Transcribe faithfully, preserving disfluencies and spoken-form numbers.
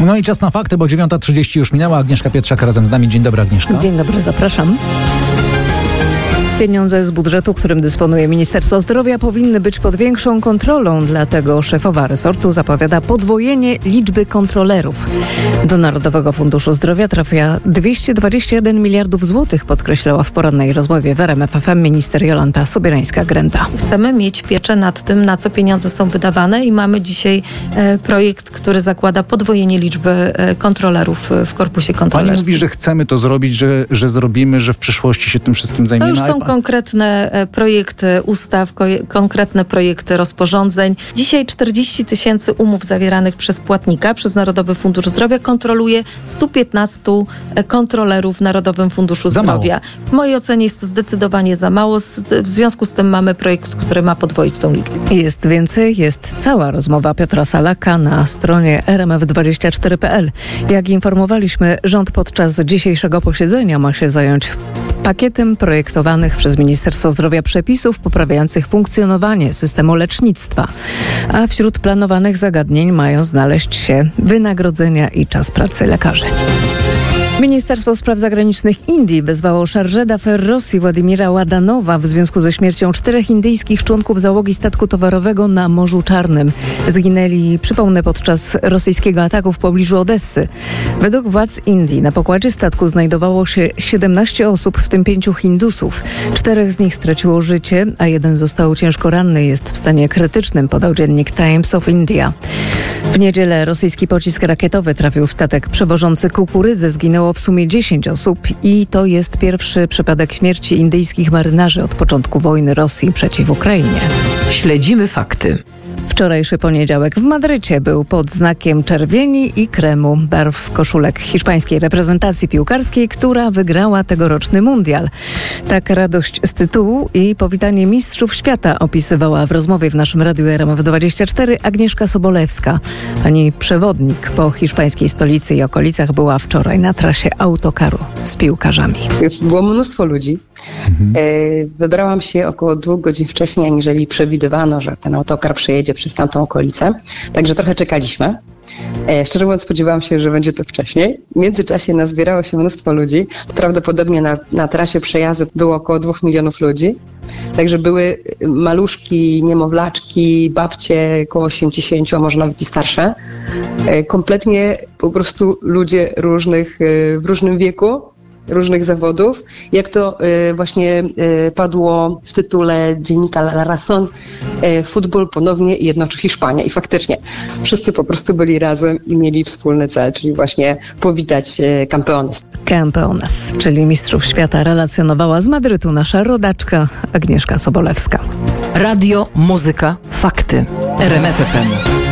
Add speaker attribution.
Speaker 1: No i czas na fakty, bo dziewiąta trzydzieści już minęła. Agnieszka Pietrzak razem z nami. Dzień dobry, Agnieszka.
Speaker 2: Dzień dobry, zapraszam. Pieniądze z budżetu, którym dysponuje Ministerstwo Zdrowia, powinny być pod większą kontrolą, dlatego szefowa resortu zapowiada podwojenie liczby kontrolerów. Do Narodowego Funduszu Zdrowia trafia dwieście dwadzieścia jeden miliardów złotych, podkreślała w porannej rozmowie w R M F F M minister Jolanta Sobierańska-Grenta.
Speaker 3: Chcemy mieć pieczę nad tym, na co pieniądze są wydawane i mamy dzisiaj e, projekt, który zakłada podwojenie liczby e, kontrolerów w korpusie kontrolerskim.
Speaker 1: Pani mówi, że chcemy to zrobić, że, że zrobimy, że w przyszłości się tym wszystkim zajmiemy.
Speaker 3: To już są konkretne projekty ustaw, ko- konkretne projekty rozporządzeń. Dzisiaj czterdzieści tysięcy umów zawieranych przez płatnika, przez Narodowy Fundusz Zdrowia kontroluje stu piętnastu kontrolerów w Narodowym Funduszu
Speaker 1: Za
Speaker 3: Zdrowia.
Speaker 1: mało.
Speaker 3: W mojej ocenie jest to zdecydowanie za mało. W związku z tym mamy projekt, który ma podwoić tą liczbę.
Speaker 2: Jest więcej, jest cała rozmowa Piotra Salaka na stronie r m f dwadzieścia cztery kropka p l. Jak informowaliśmy, rząd podczas dzisiejszego posiedzenia ma się zająć pakietem projektowanych przez Ministerstwo Zdrowia przepisów poprawiających funkcjonowanie systemu lecznictwa. A wśród planowanych zagadnień mają znaleźć się wynagrodzenia i czas pracy lekarzy. Ministerstwo Spraw Zagranicznych Indii wezwało Chargé d'Affaires Rosji Władimira Ładanowa w związku ze śmiercią czterech indyjskich członków załogi statku towarowego na Morzu Czarnym. Zginęli, przypomnę, podczas rosyjskiego ataku w pobliżu Odessy. Według władz Indii na pokładzie statku znajdowało się siedemnaście osób, w tym pięciu Hindusów. Czterech z nich straciło życie, a jeden został ciężko ranny, jest w stanie krytycznym, podał dziennik Times of India. W niedzielę rosyjski pocisk rakietowy trafił w statek przewożący kukurydzę. Zginęło w sumie dziesięć osób i to jest pierwszy przypadek śmierci indyjskich marynarzy od początku wojny Rosji przeciw Ukrainie.
Speaker 4: Śledzimy fakty.
Speaker 2: Wczorajszy poniedziałek w Madrycie był pod znakiem czerwieni i kremu, barw koszulek hiszpańskiej reprezentacji piłkarskiej, która wygrała tegoroczny mundial. Tak radość z tytułu i powitanie mistrzów świata opisywała w rozmowie w naszym radiu R M F dwadzieścia cztery Agnieszka Sobolewska. Pani przewodnik po hiszpańskiej stolicy i okolicach była wczoraj na trasie autokaru z piłkarzami.
Speaker 5: Było mnóstwo ludzi. Mhm. Wybrałam się około dwóch godzin wcześniej, aniżeli przewidywano, że ten autokar przejedzie przez tamtą okolicę. Także trochę czekaliśmy. Szczerze mówiąc, spodziewałam się, że będzie to wcześniej. W międzyczasie nazbierało się mnóstwo ludzi. Prawdopodobnie na, na trasie przejazdu było około dwóch milionów ludzi. Także były maluszki, niemowlaczki, babcie około osiemdziesięciu, a może nawet i starsze. Kompletnie po prostu ludzie różnych, w różnym wieku, różnych zawodów. Jak to y, właśnie y, padło w tytule dziennika La Razón, y, futbol ponownie jednoczy Hiszpanię. I faktycznie wszyscy po prostu byli razem i mieli wspólny cel, czyli właśnie powitać y, campeones.
Speaker 2: Campeones, czyli mistrzów świata, relacjonowała z Madrytu nasza rodaczka Agnieszka Sobolewska.
Speaker 4: Radio, muzyka, fakty. R M F F M.